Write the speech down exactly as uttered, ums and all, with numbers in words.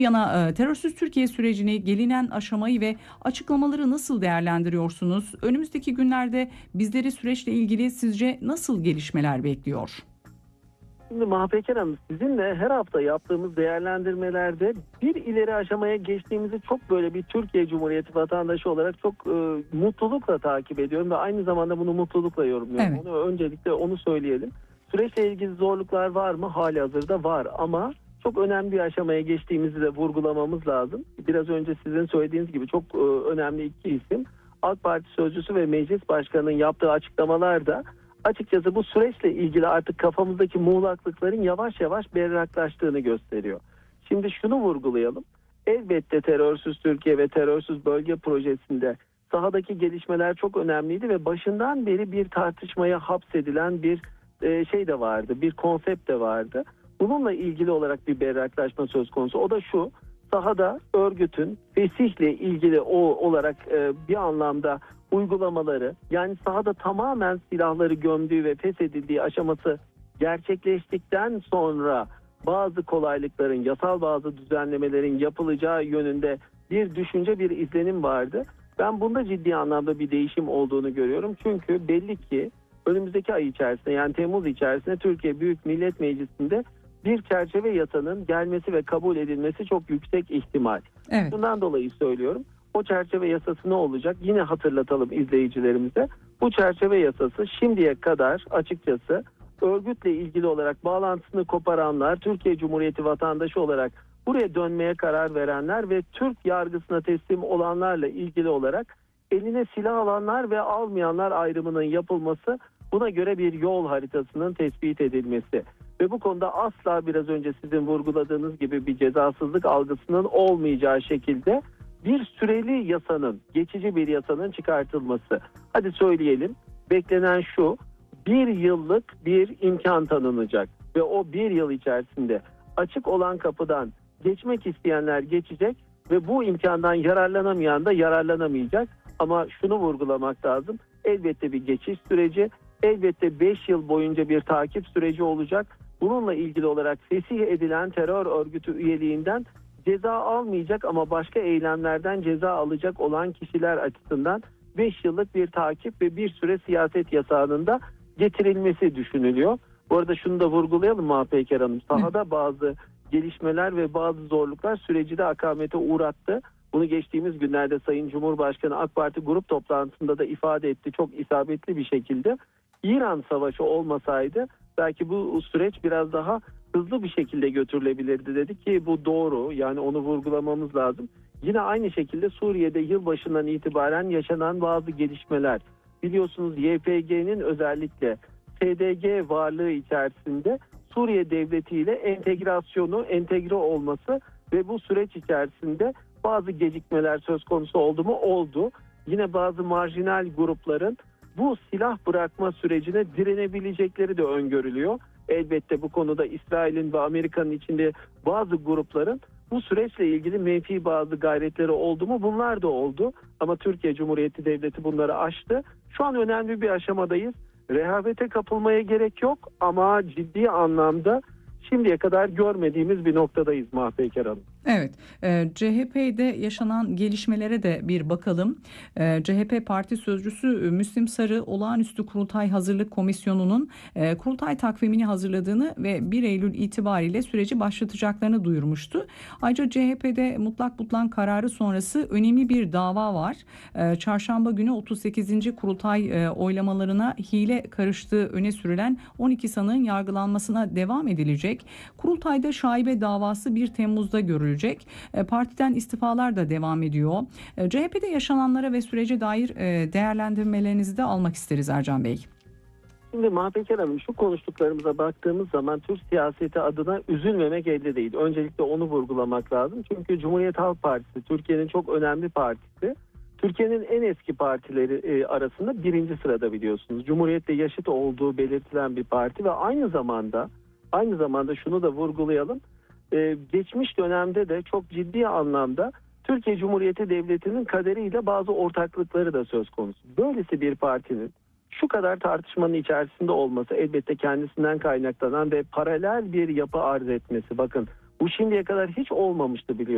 yana e, terörsüz Türkiye sürecini, gelinen aşamayı ve açıklamaları nasıl değerlendiriyorsunuz? Önümüzdeki günlerde bizleri süreçle ilgili sizce nasıl gelişmeler bekliyor? Şimdi Mahpeker Hanım, sizinle her hafta yaptığımız değerlendirmelerde bir ileri aşamaya geçtiğimizi çok böyle bir Türkiye Cumhuriyeti vatandaşı olarak çok e, mutlulukla takip ediyorum ve aynı zamanda bunu mutlulukla yorumluyorum. Evet. Onu öncelikle onu söyleyelim. Süreçle ilgili zorluklar var mı? Halihazırda var ama çok önemli bir aşamaya geçtiğimizi de vurgulamamız lazım. Biraz önce sizin söylediğiniz gibi çok e, önemli iki isim. AK Parti sözcüsü ve Meclis Başkanı'nın yaptığı açıklamalarda açıkçası bu süreçle ilgili artık kafamızdaki muğlaklıkların yavaş yavaş berraklaştığını gösteriyor. Şimdi şunu vurgulayalım. Elbette terörsüz Türkiye ve terörsüz bölge projesinde sahadaki gelişmeler çok önemliydi ve başından beri bir tartışmaya hapsedilen bir e, şey de vardı, bir konsept de vardı. Bununla ilgili olarak bir berraklaşma söz konusu. O da şu: sahada örgütün fesihle ilgili o olarak e, bir anlamda uygulamaları, yani sahada tamamen silahları gömdüğü ve feshedildiği aşaması gerçekleştikten sonra bazı kolaylıkların, yasal bazı düzenlemelerin yapılacağı yönünde bir düşünce, bir izlenim vardı. Ben bunda ciddi anlamda bir değişim olduğunu görüyorum. Çünkü belli ki önümüzdeki ay içerisinde, yani Temmuz içerisinde Türkiye Büyük Millet Meclisi'nde bir çerçeve yasanın gelmesi ve kabul edilmesi çok yüksek ihtimal. Evet. Bundan dolayı söylüyorum. O çerçeve yasası ne olacak? Yine hatırlatalım izleyicilerimize. Bu çerçeve yasası şimdiye kadar açıkçası örgütle ilgili olarak bağlantısını koparanlar, Türkiye Cumhuriyeti vatandaşı olarak buraya dönmeye karar verenler ve Türk yargısına teslim olanlarla ilgili olarak eline silah alanlar ve almayanlar ayrımının yapılması, buna göre bir yol haritasının tespit edilmesi ve bu konuda asla biraz önce sizin vurguladığınız gibi bir cezasızlık algısının olmayacağı şekilde bir süreli yasanın, geçici bir yasanın çıkartılması. Hadi söyleyelim, beklenen şu: bir yıllık bir imkan tanınacak ve o bir yıl içerisinde açık olan kapıdan geçmek isteyenler geçecek ve bu imkandan yararlanamayan da yararlanamayacak. Ama şunu vurgulamak lazım: elbette bir geçiş süreci, elbette beş yıl boyunca bir takip süreci olacak. Bununla ilgili olarak fesih edilen terör örgütü üyeliğinden ceza almayacak ama başka eylemlerden ceza alacak olan kişiler açısından beş yıllık bir takip ve bir süre siyaset yasağının da getirilmesi düşünülüyor. Bu arada şunu da vurgulayalım Mahpeker Hanım. Sahada bazı gelişmeler ve bazı zorluklar süreci de akamete uğrattı. Bunu geçtiğimiz günlerde Sayın Cumhurbaşkanı AK Parti grup toplantısında da ifade etti çok isabetli bir şekilde. İran Savaşı olmasaydı belki bu süreç biraz daha hızlı bir şekilde götürülebilirdi dedi ki bu doğru, yani onu vurgulamamız lazım. Yine aynı şekilde Suriye'de yılbaşından itibaren yaşanan bazı gelişmeler, biliyorsunuz Y P G'nin özellikle S D G varlığı içerisinde Suriye devleti ile entegrasyonu, entegre olması ve bu süreç içerisinde bazı gecikmeler söz konusu oldu mu? Oldu. Yine bazı marjinal grupların bu silah bırakma sürecine direnebilecekleri de öngörülüyor. Elbette bu konuda İsrail'in ve Amerika'nın içinde bazı grupların bu süreçle ilgili menfi bazı gayretleri oldu mu? Bunlar da oldu. Ama Türkiye Cumhuriyeti Devleti bunları aştı. Şu an önemli bir aşamadayız. Rehavete kapılmaya gerek yok ama ciddi anlamda şimdiye kadar görmediğimiz bir noktadayız Mahpeker Hanım. Evet, e, C H P'de yaşanan gelişmelere de bir bakalım. E, C H P Parti Sözcüsü Müslim Sarı, Olağanüstü Kurultay Hazırlık Komisyonu'nun e, kurultay takvimini hazırladığını ve bir Eylül itibariyle süreci başlatacaklarını duyurmuştu. Ayrıca C H P'de mutlak butlan kararı sonrası önemli bir dava var. E, çarşamba günü otuz sekizinci kurultay e, oylamalarına hile karıştığı öne sürülen on iki sanığın yargılanmasına devam edilecek. Kurultayda şaibe davası bir Temmuz'da görülecek. Partiden istifalar da devam ediyor. C H P'de yaşananlara ve sürece dair değerlendirmelerinizi de almak isteriz Ercan Bey. Şimdi Mahpeker Hanım, şu konuştuklarımıza baktığımız zaman Türk siyaseti adına üzülmemek elde değil. Öncelikle onu vurgulamak lazım. Çünkü Cumhuriyet Halk Partisi Türkiye'nin çok önemli partisi. Türkiye'nin en eski partileri arasında birinci sırada, biliyorsunuz. Cumhuriyet'le yaşıt olduğu belirtilen bir parti ve aynı zamanda aynı zamanda şunu da vurgulayalım. Ee, geçmiş dönemde de çok ciddi anlamda Türkiye Cumhuriyeti Devleti'nin kaderiyle bazı ortaklıkları da söz konusu. Böylesi bir partinin şu kadar tartışmanın içerisinde olması elbette kendisinden kaynaklanan ve paralel bir yapı arz etmesi. Bakın, bu şimdiye kadar hiç olmamıştı, biliyorsunuz.